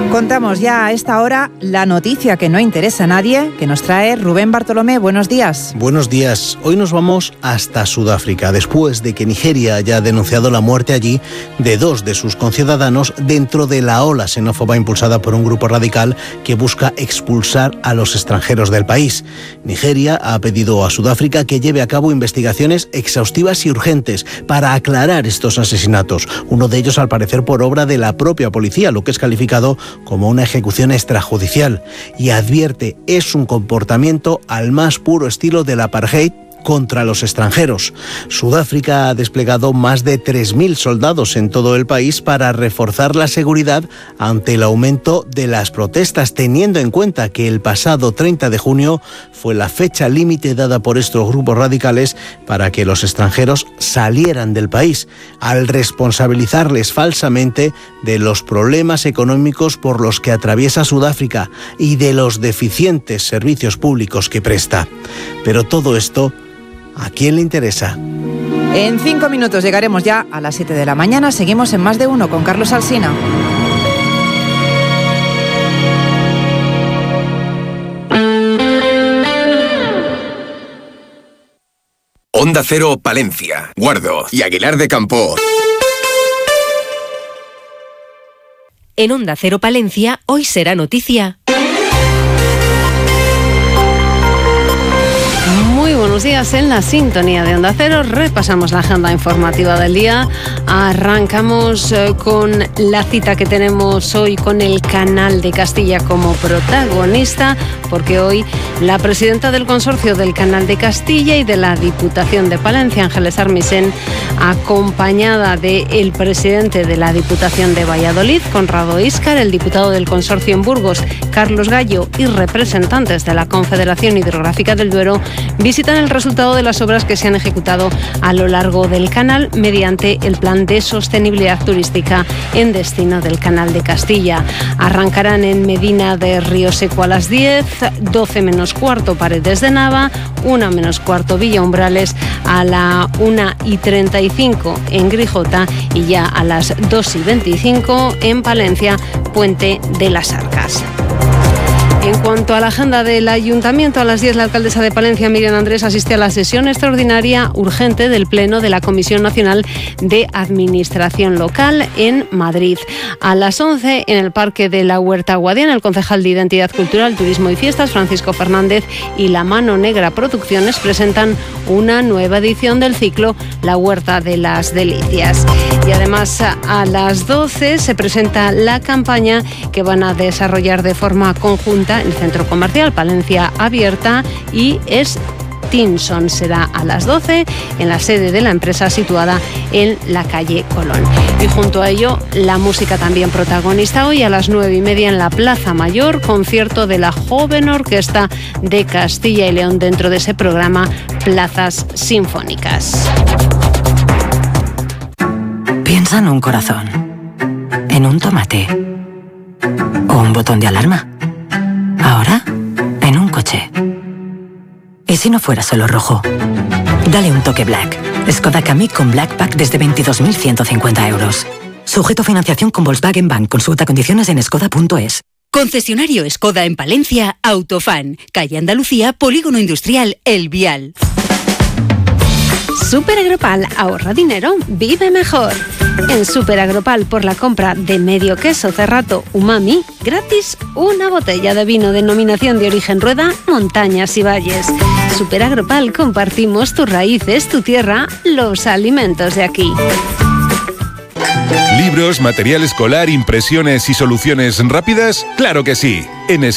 Contamos ya a esta hora la noticia que no interesa a nadie, que nos trae Rubén Bartolomé. Buenos días. Buenos días. Hoy nos vamos hasta Sudáfrica, después de que Nigeria haya denunciado la muerte allí de 2 de sus conciudadanos dentro de la ola xenófoba impulsada por un grupo radical que busca expulsar a los extranjeros del país. Nigeria ha pedido a Sudáfrica que lleve a cabo investigaciones exhaustivas y urgentes para aclarar estos asesinatos, uno de ellos al parecer por obra de la propia policía, lo que es calificado como una ejecución extrajudicial, y advierte es un comportamiento al más puro estilo del apartheid contra los extranjeros. Sudáfrica ha desplegado más de 3.000 soldados en todo el país para reforzar la seguridad ante el aumento de las protestas, teniendo en cuenta que el pasado 30 de junio fue la fecha límite dada por estos grupos radicales para que los extranjeros salieran del país, al responsabilizarles falsamente de los problemas económicos por los que atraviesa Sudáfrica y de los deficientes servicios públicos que presta. Pero todo esto, ¿a quién le interesa? En 5 minutos llegaremos ya a las 7 de la mañana. Seguimos en Más de Uno con Carlos Alsina. Onda Cero, Palencia, Guardo y Aguilar de Campo. En Onda Cero Palencia, hoy será noticia. Muy buenos días en la sintonía de Onda Cero. Repasamos la agenda informativa del día. Arrancamos con la cita que tenemos hoy con el Canal de Castilla como protagonista, porque hoy la presidenta del consorcio del Canal de Castilla y de la Diputación de Palencia, Ángeles Armisen, acompañada del presidente de la Diputación de Valladolid, Conrado Íscar, el diputado del consorcio en Burgos, Carlos Gallo, y representantes de la Confederación Hidrográfica del Duero, visitan el resultado de las obras que se han ejecutado a lo largo del canal mediante el Plan de Sostenibilidad Turística en destino del Canal de Castilla. Arrancarán en Medina de Río Seco a las 10, 12 menos cuarto Paredes de Nava, 1 menos cuarto Villa Umbrales, a la 1:35 en Grijota y ya a las 2:25 en Palencia, Puente de las Arcas. En cuanto a la agenda del Ayuntamiento, a las 10 la alcaldesa de Palencia, Miriam Andrés, asiste a la sesión extraordinaria urgente del Pleno de la Comisión Nacional de Administración Local en Madrid. A las 11 en el Parque de la Huerta Guadiana, el concejal de Identidad Cultural, Turismo y Fiestas, Francisco Fernández, y La Mano Negra Producciones presentan una nueva edición del ciclo La Huerta de las Delicias. Y además a las 12 se presenta la campaña que van a desarrollar de forma conjunta el Centro Comercial Palencia Abierta y Stinson. Será a las 12 en la sede de la empresa situada en la calle Colón. Y junto a ello, la música también protagonista hoy a las 9:30 en la Plaza Mayor, concierto de la Joven Orquesta de Castilla y León dentro de ese programa Plazas Sinfónicas. Piensa en un corazón, en un tomate o un botón de alarma. Ahora, en un coche. ¿Y si no fuera solo rojo? Dale un toque Black. Skoda Kamiq con Black Pack desde 22.150 euros. Sujeto a financiación con Volkswagen Bank. Consulta condiciones en skoda.es. Concesionario Skoda en Palencia, Autofan, calle Andalucía, Polígono Industrial El Vial. Super Agropal, ahorra dinero, vive mejor. En Super Agropal, por la compra de medio queso Cerrato Umami, gratis una botella de vino denominación de origen Rueda, Montañas y Valles. Super Agropal, compartimos tus raíces, tu tierra, los alimentos de aquí. ¿Libros, material escolar, impresiones y soluciones rápidas? ¡Claro que sí! En